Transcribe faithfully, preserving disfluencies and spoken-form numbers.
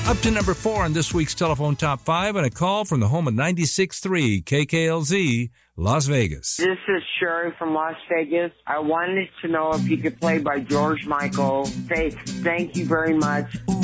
Up to number four on this week's Telephone Top five, and a call from the home of ninety-six point three K K L Z, Las Vegas. This is Sherry from Las Vegas. I wanted to know if you could play by George Michael. Faith, thank you very much.